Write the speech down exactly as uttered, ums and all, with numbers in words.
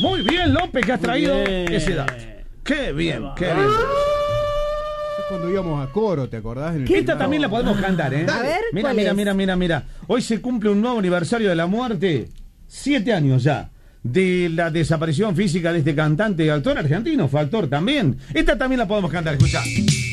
Muy bien, López, que has traído bien. ese dato. Qué bien, qué bien. Es cuando íbamos a coro, ¿te acordás? En el Esta final. también la podemos cantar, ¿eh? A ver, mira, ¿cuál mira, es? mira, mira, mira. Hoy se cumple un nuevo aniversario de la muerte. Siete años ya. De la desaparición física de este cantante y actor argentino. Fue actor también. Esta también la podemos cantar, escuchá.